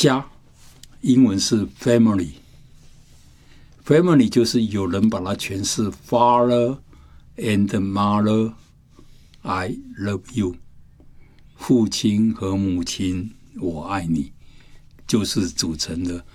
家英文是 family，family 就是有人把它诠释 Father and Mother I love you， 父亲和母亲我爱你，就是组成的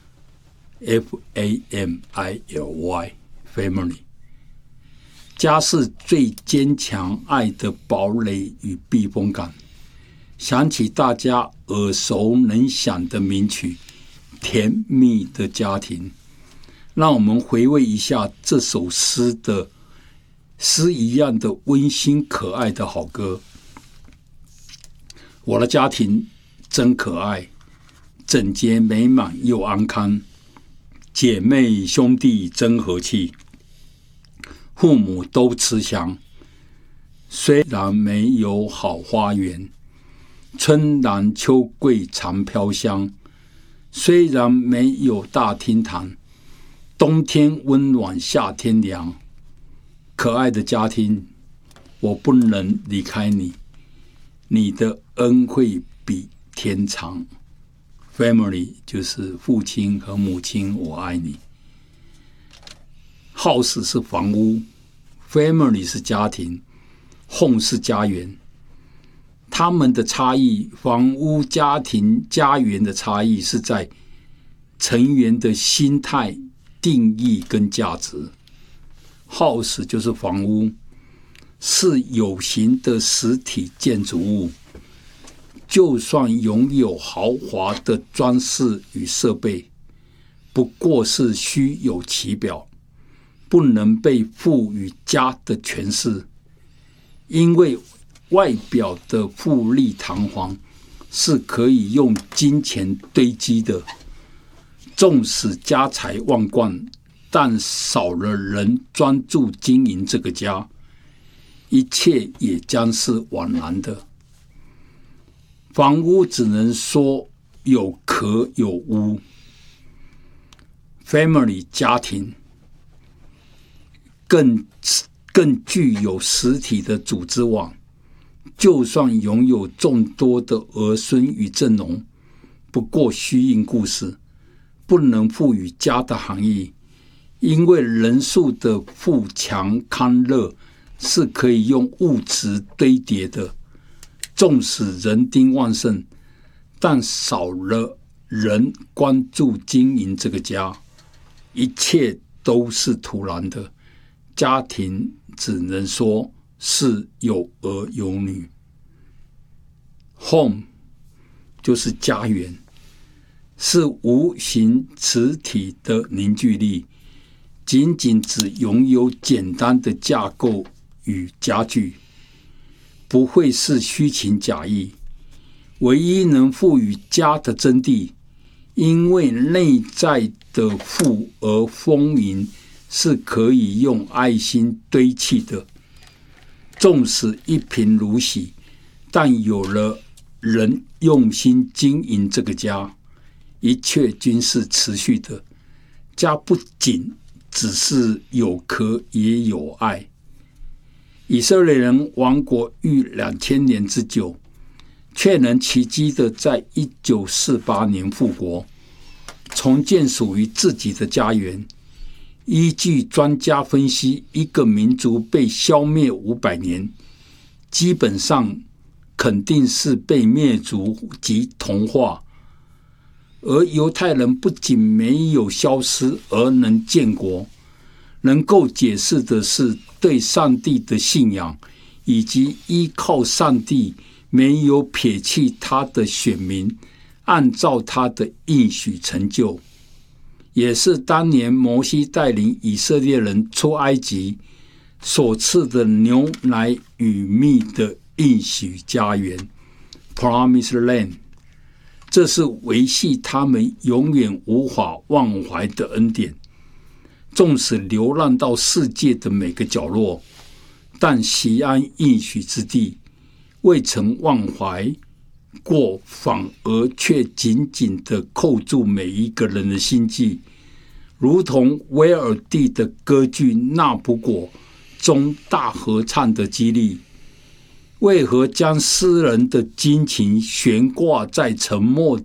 family family。家是最坚强爱的堡垒与避风港。想起大家耳熟能详的名曲《甜蜜的家庭》，让我们回味一下这首诗一样的温馨可爱的好歌。我的家庭真可爱，整洁美满又安康，姐妹兄弟真和气，父母都慈祥，虽然没有好花园，春兰秋桂常飘香，虽然没有大厅堂，冬天温暖夏天凉。可爱的家庭，我不能离开你，你的恩惠比天长。 Family 就是父亲和母亲我爱你。 House 是房屋， Family 是家庭， Home 是家园。他们的差异，房屋、家庭、家园的差异是在成员的心态、定义跟价值。 House 就是房屋，是有形的实体建筑物，就算拥有豪华的装饰与设备，不过是虚有其表，不能被赋予家的诠释，因为外表的富丽堂皇是可以用金钱堆积的，纵使家财万贯，但少了人专注经营这个家，一切也将是枉然的。房屋只能说有壳有屋， Family 家庭更具有实体的组织网，就算拥有众多的儿孙与阵容，不过虚应故事，不能赋予家的含义，因为人数的富强康乐是可以用物质堆叠的，纵使人丁旺盛，但少了人关注经营这个家，一切都是徒然的。家庭只能说是有儿有女。 Home 就是家园，是无形实体的凝聚力，仅仅只拥有简单的架构与家具，不会是虚情假意，唯一能赋予家的真谛，因为内在的富而丰盈是可以用爱心堆砌的，纵使一贫如洗，但有了人用心经营这个家，一切均是持续的。家不仅只是有壳也有爱。以色列人亡国逾2000年之久，却能奇迹的在1948年复国，重建属于自己的家园。依据专家分析，一个民族被消灭500年，基本上肯定是被灭族及同化，而犹太人不仅没有消失，而能建国，能够解释的是对上帝的信仰，以及依靠上帝没有撇弃他的选民，按照他的应许成就，也是当年摩西带领以色列人出埃及所赐的牛奶与蜜的应许家园 Promised Land， 这是维系他们永远无法忘怀的恩典。纵使流浪到世界的每个角落，但锡安应许之地未曾忘怀过，反而却紧紧地扣住每一个人的心际，如同威尔第的歌剧《纳卜果》中大合唱的激励。为何将诗人的激情悬挂在沉默